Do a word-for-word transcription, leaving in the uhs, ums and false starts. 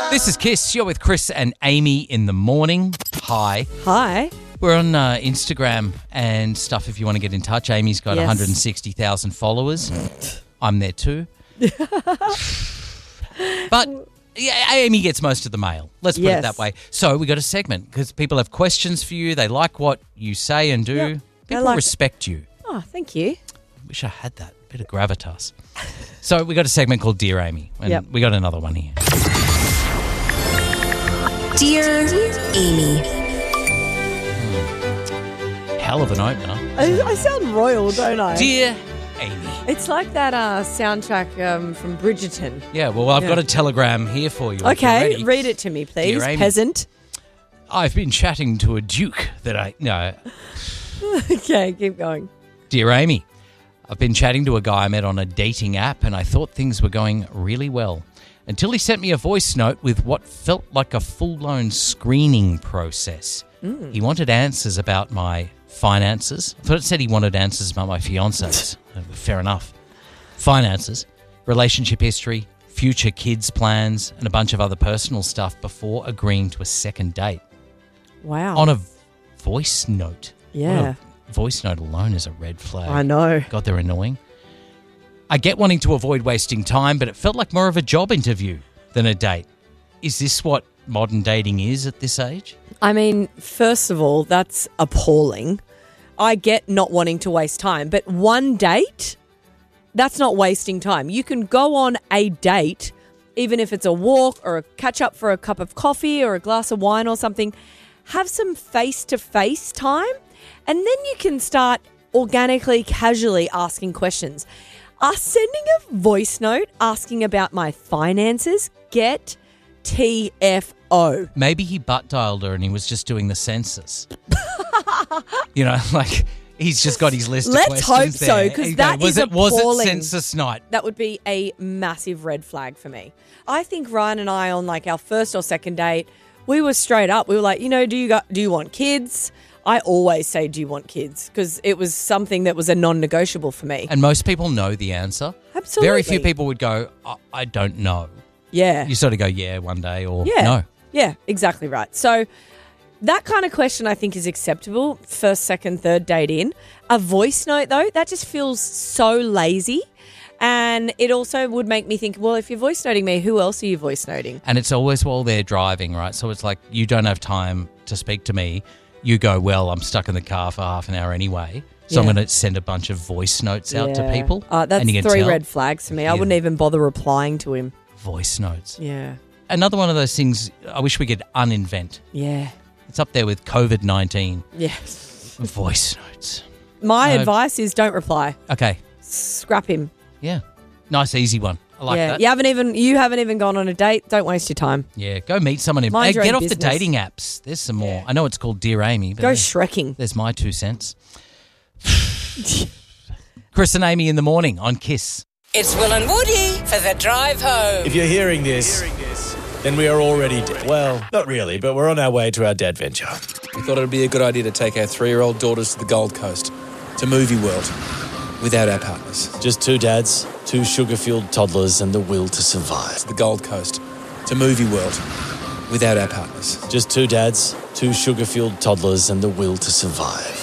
This is Kiss. You're with Chris and Amy in the morning. Hi. Hi. We're on uh, Instagram and stuff if you want to get in touch. Amy's got Yes. one hundred sixty thousand followers. I'm there too. But yeah, Amy gets most of the mail. Let's put Yes. it that way. So we got a segment because people have questions for you. They like what you say and do. Yep. They People like it. respect you. Oh, thank you. Wish I had that bit of gravitas. So we got a segment called Dear Amy, and Yep. we got another one here. Dear Amy. Hell of an opener. I, I sound royal, don't I? Dear Amy. It's like that uh, soundtrack um, from Bridgerton. Yeah, well, I've Yeah. got a telegram here for you. if you're Okay, ready. read it to me, please, Dear Amy. peasant. I've been chatting to a duke that I... No. Okay, keep going. Dear Amy, I've been chatting to a guy I met on a dating app and I thought things were going really well until he sent me a voice note with what felt like a full-blown screening process. Mm. He wanted answers about my finances. I thought it said he wanted answers about my fiancés. Fair enough. Finances, relationship history, future kids' plans, and a bunch of other personal stuff before agreeing to a second date. Wow. On a voice note. Yeah. On a voice note alone is a red flag. I know. God, they're annoying. I get wanting to avoid wasting time, but it felt like more of a job interview than a date. Is this what modern dating is at this age? I mean, first of all, that's appalling. I get not wanting to waste time, but one date, that's not wasting time. You can go on a date, even if it's a walk or a catch up for a cup of coffee or a glass of wine or something, have some face-to-face time, and then you can start organically, casually asking questions. Uh, sending a voice note asking about my finances, get T F O. Maybe he butt dialed her and he was just doing the census. You know, like he's just got his list of Let's questions hope so, there. 'cause He'd that go, was is it, Was it appalling. census night? That would be a massive red flag for me. I think Ryan and I on like our first or second date, we were straight up. We were like, you know, do you got, do you want kids? I always say, do you want kids? Because it was something that was a non-negotiable for me. And most people know the answer. Absolutely. Very few people would go, I, I don't know. Yeah. You sort of go, yeah, one day or Yeah. no. Yeah, exactly right. So that kind of question I think is acceptable. First, second, third date in. A voice note though, that just feels so lazy. And it also would make me think, well, if you're voice noting me, who else are you voice noting? And it's always while they're driving, right? So it's like you don't have time to speak to me. You go, well, I'm stuck in the car for half an hour anyway. So I'm Yeah. going to send a bunch of voice notes out to Yeah. people. Uh, that's and you can three tell. red flags for me. I Yeah. wouldn't even bother replying to him. Voice notes. Yeah. Another one of those things I wish we could uninvent. Yeah. It's up there with covid nineteen. Yes. Voice notes. My No. advice is don't reply. Okay. Scrap him. Yeah. Nice, easy one. I like yeah. that. You haven't even you haven't even gone on a date. Don't waste your time. Yeah. Go meet someone. In, Mind hey, your get own off the business. dating apps. There's some more. Yeah. I know it's called Dear Amy. But Go there's, shrekking. there's my two cents. Chris and Amy in the morning on Kiss. It's Will and Woody for the drive home. If you're hearing this, then we are already dead. Well, not really, but we're on our way to our dad venture. We thought it would be a good idea to take our three-year-old daughters to the Gold Coast, to Movie World, without our partners. Just two dads, two sugar-fueled toddlers, and the will to survive. To the Gold Coast, to Movie World, without our partners. Just two dads, two sugar-fueled toddlers, and the will to survive.